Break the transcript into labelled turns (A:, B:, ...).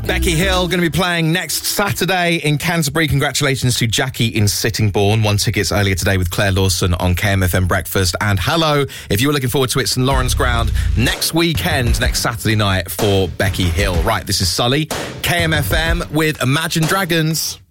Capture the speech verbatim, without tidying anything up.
A: Becky Hill going to be playing next Saturday in Canterbury. Congratulations to Jackie in Sittingbourne. Won tickets earlier today with Claire Lawson on K M F M Breakfast. And hello, if you were looking forward to it, St Lawrence Ground next weekend, next Saturday night for Becky Hill. Right, this is Sully, K M F M with Imagine Dragons.